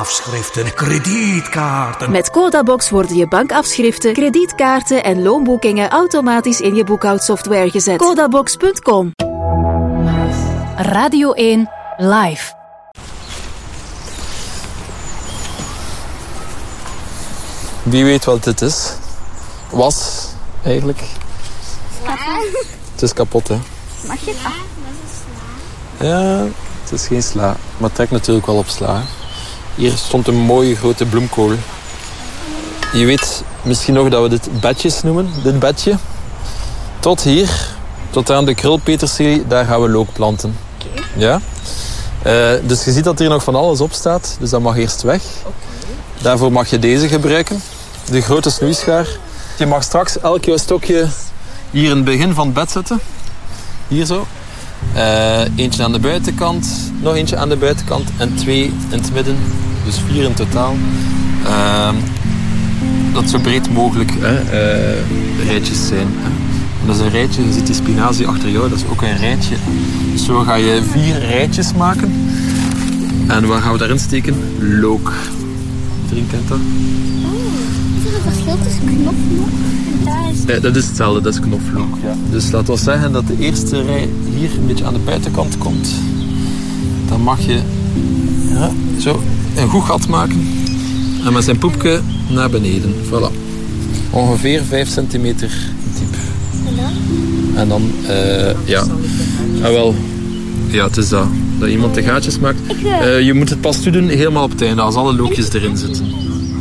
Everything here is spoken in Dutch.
bankafschriften, kredietkaarten. Met Codabox worden je bankafschriften, kredietkaarten en loonboekingen automatisch in je boekhoudsoftware gezet. Codabox.com. Radio 1 Live. Wie weet wat dit is? Was, eigenlijk. Sla. Het is kapot, hè? Mag je het af? Ja, het is geen sla. Maar het trekt natuurlijk wel op sla. Hè. Hier stond een mooie grote bloemkool. Je weet misschien nog dat we dit bedjes noemen. Dit bedje. Tot hier. Tot aan de krulpeterselie. Daar gaan we look planten. Okay. Ja? Dus je ziet dat hier nog van alles op staat. Dus dat mag eerst weg. Daarvoor mag je deze gebruiken. De grote snoeischaar. Je mag straks elk jouw stokje hier in het begin van het bed zetten. Hier zo. Eentje aan de buitenkant. Nog eentje aan de buitenkant. En 2 in het midden. Dus 4 in totaal. Dat zo breed mogelijk rijtjes zijn. En dat is een rijtje. Je ziet die spinazie achter jou. Dat is ook een rijtje. Dus zo ga je 4 rijtjes maken. En waar gaan we daarin steken? Look. Iedereen kent dat? Is er een verschil tussen knoflook en daar is... Dat is hetzelfde, dat is knoflook. Ja. Dus laten we zeggen dat de eerste rij hier een beetje aan de buitenkant komt. Dan mag je zo een goed gat maken. En met zijn poepje naar beneden. Voilà. Ongeveer 5 centimeter diep. En dan, ja. Ah, wel. Ja, het is dat. Dat iemand de gaatjes maakt. Je moet het pas toedoen helemaal op het einde, als alle lookjes erin zitten.